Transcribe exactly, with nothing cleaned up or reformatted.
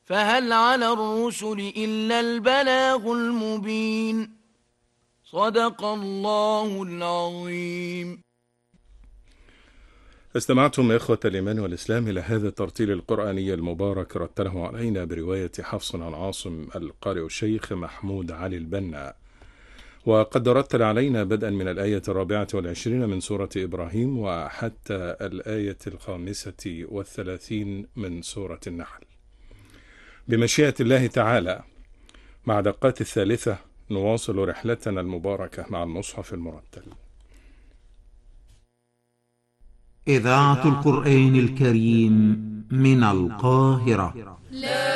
فهل على الرسل إلا البلاغ المبين. صدق الله العظيم. استمعتم إخوة الإيمان والإسلام إلى هذا الترتيل القرآني المبارك، رتله علينا برواية حفص عن عاصم القارئ الشيخ محمود علي البنا، وقد رتل علينا بدءا من الآية الرابعة والعشرين من سورة إبراهيم وحتى الآية الخامسة والثلاثين من سورة النحل. بمشيئة الله تعالى مع دقات الثالثة نواصل رحلتنا المباركة مع المصحف المرتل. إذاعة القرآن الكريم من القاهرة.